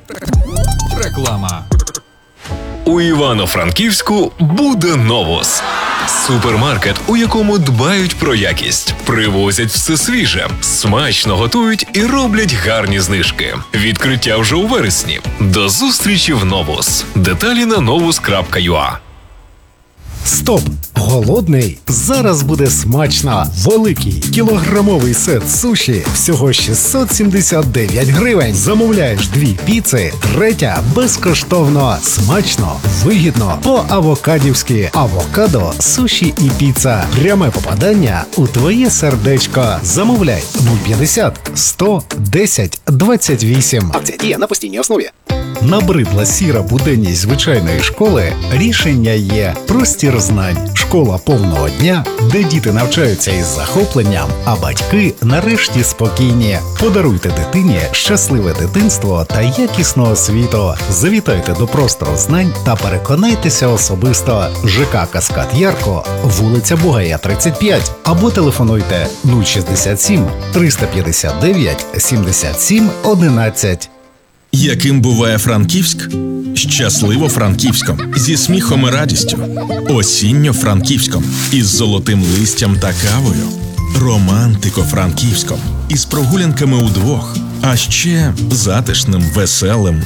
Реклама. У Івано-Франківську буде Новус. Супермаркет, у якому дбають про якість, привозять все свіже, смачно готують і роблять гарні знижки. Відкриття вже у вересні. До зустрічі в Новус. Деталі на novus.ua. Стоп! Голодний? Зараз буде смачно! Великий кілограмовий сет суші всього 679 гривень. Замовляєш 2 піци, третя безкоштовно. Смачно, вигідно, по-авокадівськи. Авокадо, суші і піца. Пряме попадання у твоє сердечко. Замовляй 050 100 10 28. Акція діє на постійній основі. Набридла сіра буденність звичайної школи? Рішення є. Простір знань. Школа повного дня, де діти навчаються із захопленням, а батьки нарешті спокійні. Подаруйте дитині щасливе дитинство та якісну освіту. Завітайте до простору знань та переконайтеся особисто. ЖК Каскад Ярко, вулиця Бугая, 35. Або телефонуйте 067 359 77 11. Яким буває Франківськ? Щасливо-Франківськом, зі сміхом і радістю. Осінньо-Франківськом, із золотим листям та кавою. Романтико-Франківськом, із прогулянками удвох. А ще затишним, веселим